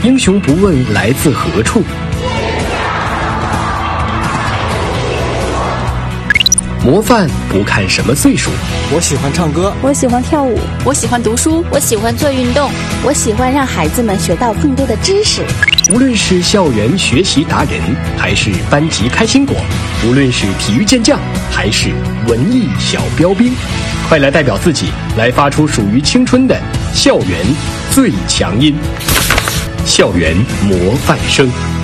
英雄不问来自何处。模范不看什么岁数。 我喜欢唱歌， 我喜欢跳舞， 我喜欢读书， 我喜欢做运动， 我喜欢让孩子们学到更多的知识。 无论是校园学习达人，还是班级开心果，无论是体育健将，还是文艺小标兵，快来代表自己，来发出属于青春的校园最强音，校园模范生。